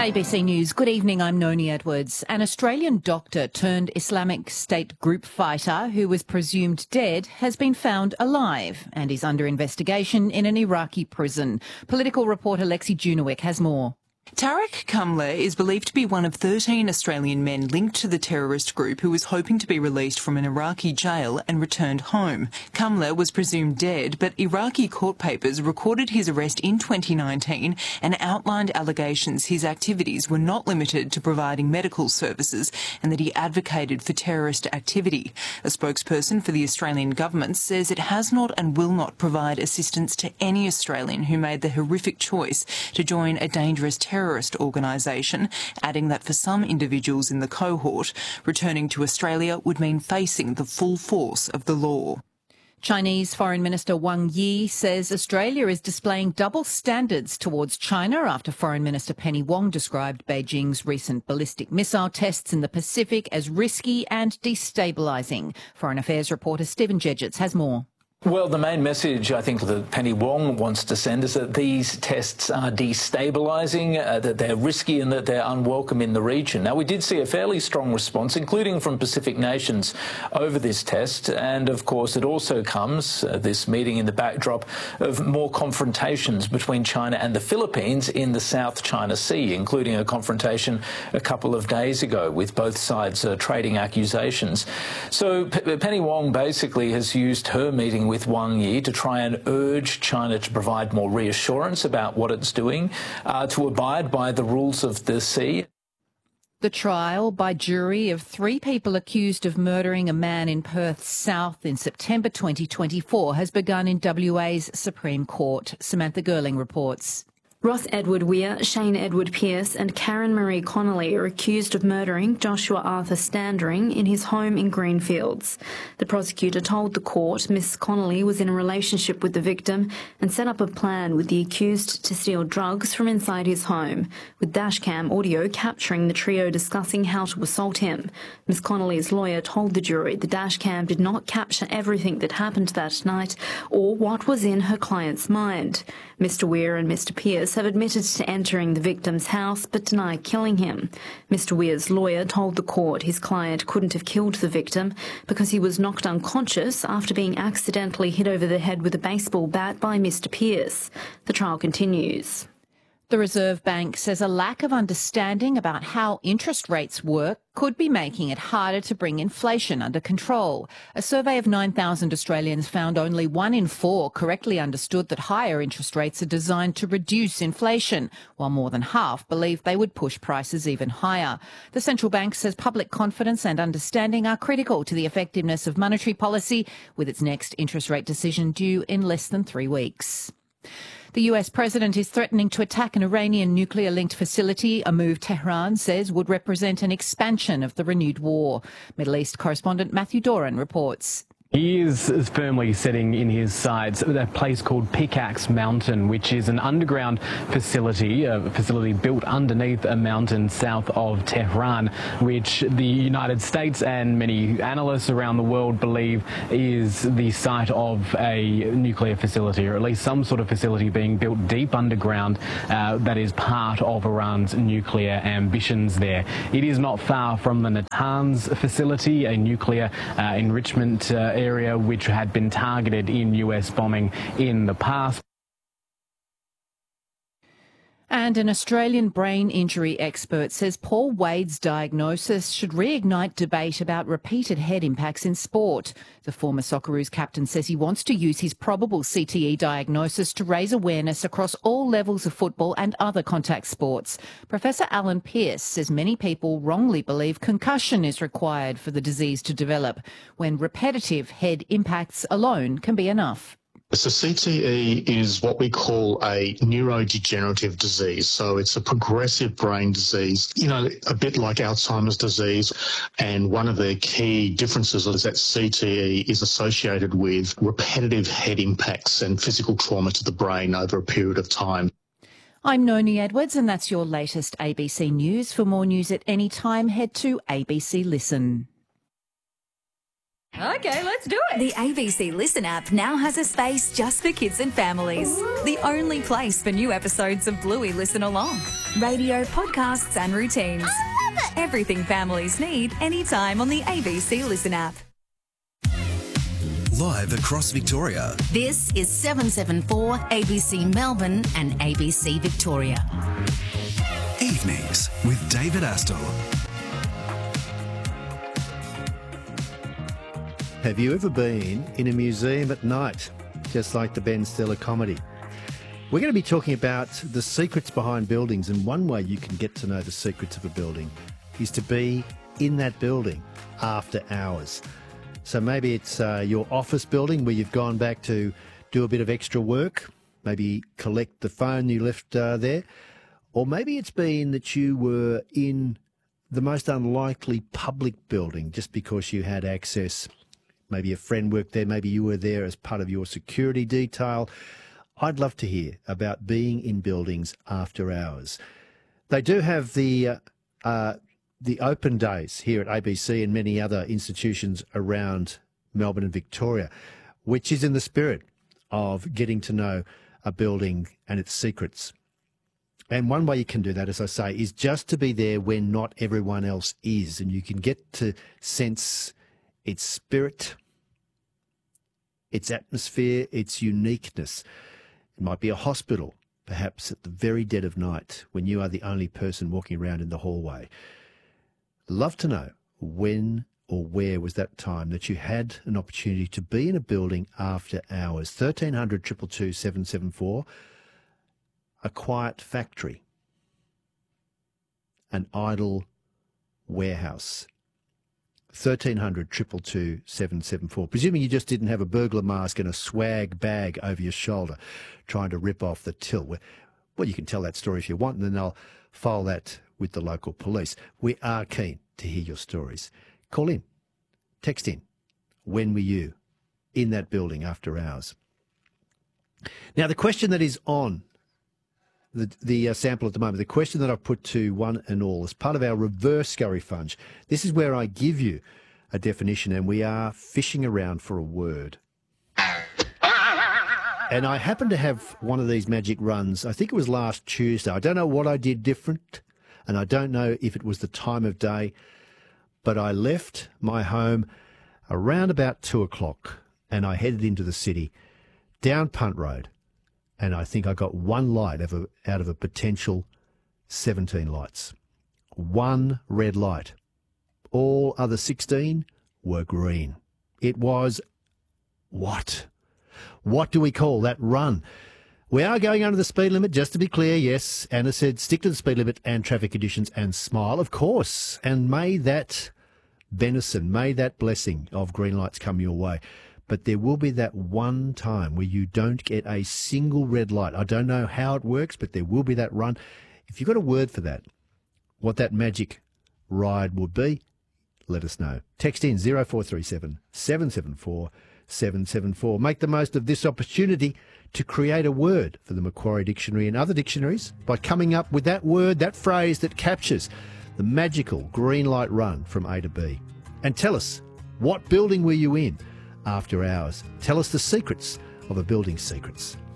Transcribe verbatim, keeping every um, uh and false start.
A B C News, good evening, I'm Noni Edwards. An Australian doctor turned Islamic State group fighter who was presumed dead has been found alive and is under investigation in an Iraqi prison. Political reporter Lexi Junowick has more. Tarek Kamler is believed to be one of thirteen Australian men linked to the terrorist group who was hoping to be released from an Iraqi jail and returned home. Kamler was presumed dead, but Iraqi court papers recorded his arrest in twenty nineteen and outlined allegations his activities were not limited to providing medical services and that he advocated for terrorist activity. A spokesperson for the Australian government says it has not and will not provide assistance to any Australian who made the horrific choice to join a dangerous terrorist terrorist organisation, adding that for some individuals in the cohort, returning to Australia would mean facing the full force of the law. Chinese Foreign Minister Wang Yi says Australia is displaying double standards towards China after Foreign Minister Penny Wong described Beijing's recent ballistic missile tests in the Pacific as risky and destabilising. Foreign Affairs reporter Stephen Jedgetts has more. Well, the main message I think that Penny Wong wants to send is that these tests are destabilising, uh, that they're risky and that they're unwelcome in the region. Now, we did see a fairly strong response, including from Pacific nations, over this test. And, of course, it also comes, uh, this meeting, in the backdrop of more confrontations between China and the Philippines in the South China Sea, including a confrontation a couple of days ago with both sides uh, trading accusations. So P- Penny Wong basically has used her meeting with Wang Yi to try and urge China to provide more reassurance about what it's doing, uh, to abide by the rules of the sea. The trial by jury of three people accused of murdering a man in Perth South in September twenty twenty-four has begun in W A's Supreme Court. Samantha Girling reports. Ross Edward Weir, Shane Edward Pearce and Karen Marie Connolly are accused of murdering Joshua Arthur Standering in his home in Greenfields. The prosecutor told the court Miss Connolly was in a relationship with the victim and set up a plan with the accused to steal drugs from inside his home, with dashcam audio capturing the trio discussing how to assault him. Miss Connolly's lawyer told the jury the dashcam did not capture everything that happened that night or what was in her client's mind. Mister Weir and Mister Pearce have admitted to entering the victim's house but deny killing him. Mister Weir's lawyer told the court his client couldn't have killed the victim because he was knocked unconscious after being accidentally hit over the head with a baseball bat by Mister Pearce. The trial continues. The Reserve Bank says a lack of understanding about how interest rates work could be making it harder to bring inflation under control. A survey of nine thousand Australians found only one in four correctly understood that higher interest rates are designed to reduce inflation, while more than half believe they would push prices even higher. The central bank says public confidence and understanding are critical to the effectiveness of monetary policy, with its next interest rate decision due in less than three weeks. The U S president is threatening to attack an Iranian nuclear-linked facility, a move Tehran says would represent an expansion of the renewed war. Middle East correspondent Matthew Doran reports. He is firmly setting in his sights a place called Pickaxe Mountain, which is an underground facility, a facility built underneath a mountain south of Tehran, which the United States and many analysts around the world believe is the site of a nuclear facility, or at least some sort of facility being built deep underground uh, that is part of Iran's nuclear ambitions there. It is not far from the Natanz facility, a nuclear uh, enrichment uh, area which had been targeted in U S bombing in the past. And an Australian brain injury expert says Paul Wade's diagnosis should reignite debate about repeated head impacts in sport. The former Socceroos captain says he wants to use his probable C T E diagnosis to raise awareness across all levels of football and other contact sports. Professor Alan Pearce says many people wrongly believe concussion is required for the disease to develop, when repetitive head impacts alone can be enough. So C T E is what we call a neurodegenerative disease. So it's a progressive brain disease, you know, a bit like Alzheimer's disease. And one of the key differences is that C T E is associated with repetitive head impacts and physical trauma to the brain over a period of time. I'm Noni Edwards, and that's your latest A B C News. For more news at any time, head to A B C Listen. Okay, let's do it. The A B C Listen app now has a space just for kids and families. The only place for new episodes of Bluey Listen Along. Radio, podcasts and routines. I love it. Everything families need anytime on the A B C Listen app. Live across Victoria. This is seven seven four A B C Melbourne and A B C Victoria. Evenings with David Astle. Have you ever been in a museum at night, just like the Ben Stiller comedy? We're going to be talking about the secrets behind buildings, and one way you can get to know the secrets of a building is to be in that building after hours. So maybe it's uh, your office building where you've gone back to do a bit of extra work, maybe collect the phone you left uh, there, or maybe it's been that you were in the most unlikely public building just because you had access. Maybe a friend worked there, maybe you were there as part of your security detail. I'd love to hear about being in buildings after hours. They do have the uh, uh, the open days here at A B C and many other institutions around Melbourne and Victoria, which is in the spirit of getting to know a building and its secrets. And one way you can do that, as I say, is just to be there when not everyone else is, and you can get to sense its spirit, its atmosphere, its uniqueness. It might be a hospital, perhaps at the very dead of night, when you are the only person walking around in the hallway. Love to know when or where was that time that you had an opportunity to be in a building after hours. thirteen hundred, two two two, seven seven four. A quiet factory. An idle warehouse. thirteen hundred, two two two, seven seven four. Presuming you just didn't have a burglar mask and a swag bag over your shoulder trying to rip off the till. Well, you can tell that story if you want, and then I'll file that with the local police. We are keen to hear your stories. Call in. Text in. When were you in that building after hours? Now, the question that is on the, the uh, sample at the moment, the question that I've put to one and all as part of our reverse scurry funge, this is where I give you a definition and we are fishing around for a word. And I happened to have one of these magic runs, I think it was last Tuesday. I don't know what I did different, and I don't know if it was the time of day, but I left my home around about two o'clock and I headed into the city, down Punt Road, and I think I got one light out of a, out of a potential seventeen lights. One red light. All other sixteen were green. It was what? What do we call that run? We are going under the speed limit, just to be clear, yes. Anna said stick to the speed limit and traffic conditions and smile, of course. And may that benison, may that blessing of green lights come your way. But there will be that one time where you don't get a single red light. I don't know how it works, but there will be that run. If you've got a word for that, what that magic ride would be, let us know. Text in zero four three seven, seven seven four, seven seven four. Make the most of this opportunity to create a word for the Macquarie Dictionary and other dictionaries by coming up with that word, that phrase that captures the magical green light run from A to B. And tell us, what building were you in after hours? Tell us the secrets of a building's secrets.